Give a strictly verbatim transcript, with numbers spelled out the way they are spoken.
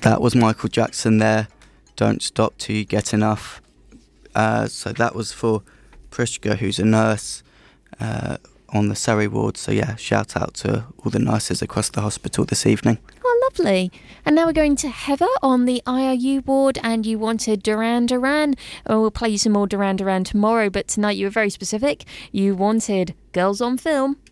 That was Michael Jackson there. Don't Stop Till You Get Enough. Uh, so that was for Prishka, who's a nurse uh, on the Surrey ward. So yeah, shout out to all the nurses across the hospital this evening. Oh, lovely. And now we're going to Heather on the I R U ward, and you wanted Duran Duran. Oh, we'll play you some more Duran Duran tomorrow, but tonight you were very specific. You wanted Girls on Film.